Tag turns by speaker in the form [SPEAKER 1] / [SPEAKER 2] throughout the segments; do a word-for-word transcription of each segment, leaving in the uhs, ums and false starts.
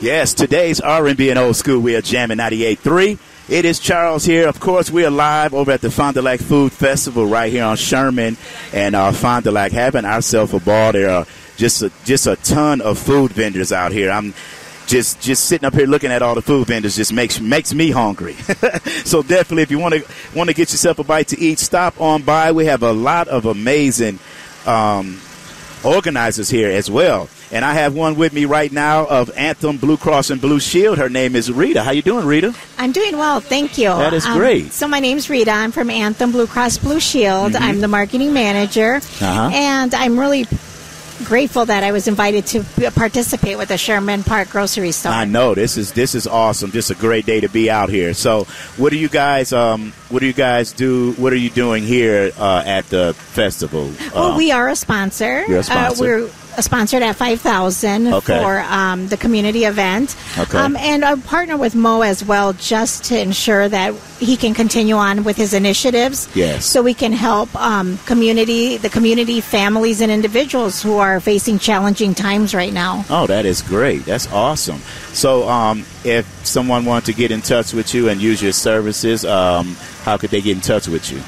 [SPEAKER 1] Yes, today's R and B and Old School. We are jamming ninety-eight point three. It is Charles here. Of course, we are live over at the Fond du Lac Food Festival right here on Sherman and uh, Fond du Lac, having ourselves a ball. There are just a, just a ton of food vendors out here. I'm just just sitting up here looking at all the food vendors just makes makes me hungry. So definitely, if you want to want to get yourself a bite to eat, stop on by. We have a lot of amazing um, organizers here as well. And I have one with me right now of Anthem Blue Cross and Blue Shield. Her name is Rita. How you doing, Rita?
[SPEAKER 2] I'm doing well, thank you.
[SPEAKER 1] That is
[SPEAKER 2] um,
[SPEAKER 1] great.
[SPEAKER 2] So my name's Rita. I'm from Anthem Blue Cross Blue Shield. Mm-hmm. I'm the marketing manager.
[SPEAKER 1] Uh-huh.
[SPEAKER 2] And I'm really grateful that I was invited to participate with the Sherman Park grocery store.
[SPEAKER 1] I know this is this is awesome. Just a great day to be out here. So, what do you guys um what do you guys do? What are you doing here uh, at the festival?
[SPEAKER 2] Well,
[SPEAKER 1] um,
[SPEAKER 2] we are a sponsor.
[SPEAKER 1] You're a sponsor.
[SPEAKER 2] Uh, we're sponsored at five thousand
[SPEAKER 1] Okay.
[SPEAKER 2] for um, the community event.
[SPEAKER 1] Okay.
[SPEAKER 2] Um, and I partner with Mo as well just to ensure that he can continue on with his initiatives.
[SPEAKER 1] Yes.
[SPEAKER 2] So we can help um, community, the community, families, and individuals who are facing challenging times right now.
[SPEAKER 1] Oh, that is great. That's awesome. So, um, if someone wanted to get in touch with you and use your services, um, how could they get in touch with you?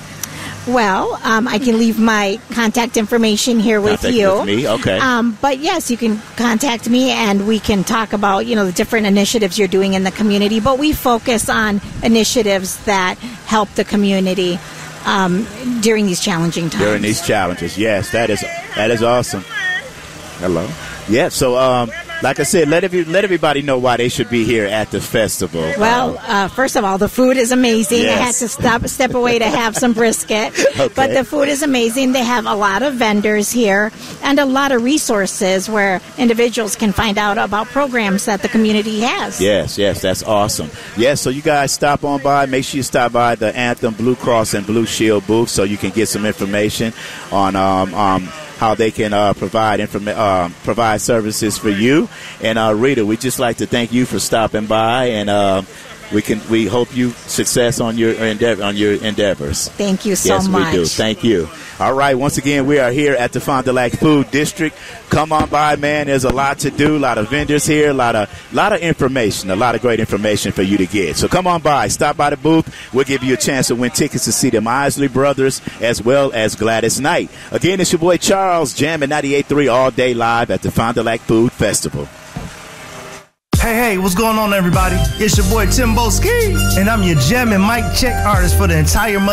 [SPEAKER 2] Well, um, I can leave my contact information here with
[SPEAKER 1] Contact
[SPEAKER 2] you.
[SPEAKER 1] with me, okay.
[SPEAKER 2] Um, but yes, you can contact me and we can talk about, you know, the different initiatives you're doing in the community. But we focus on initiatives that help the community um, during these challenging times.
[SPEAKER 1] During these challenges, yes, that is that is awesome. Hello. Yeah. So, um, like I said, let every, let everybody know why they should be here at the festival.
[SPEAKER 2] Well, uh, first of all, the food is amazing.
[SPEAKER 1] Yes.
[SPEAKER 2] I had to stop, step away to have some brisket.
[SPEAKER 1] Okay.
[SPEAKER 2] But the food is amazing. They have a lot of vendors here and a lot of resources where individuals can find out about programs that the community has.
[SPEAKER 1] Yes, yes, that's awesome. Yes, so you guys stop on by. Make sure you stop by the Anthem Blue Cross and Blue Shield booth so you can get some information on um, um, how they can uh, provide informa- uh, provide services for you. And uh, Rita, we just like to thank you for stopping by, and uh, we can we hope you success on your endeavor on your endeavors.
[SPEAKER 2] Thank you so
[SPEAKER 1] yes,
[SPEAKER 2] much.
[SPEAKER 1] Yes, we do. Thank you. All right. Once again, we are here at the Fond du Lac Food District. Come on by, man. There's a lot to do. A lot of vendors here. A lot of lot of information. A lot of great information for you to get. So come on by. Stop by the booth. We'll give you a chance to win tickets to see the Isley Brothers as well as Gladys Knight. Again, it's your boy Charles, jamming ninety-eight point three all day live at the Fond du Lac Food Festival.
[SPEAKER 3] Hey, hey, what's going on, everybody? It's your boy Timbo Ski, and I'm your jammin' mic check artist for the entire month.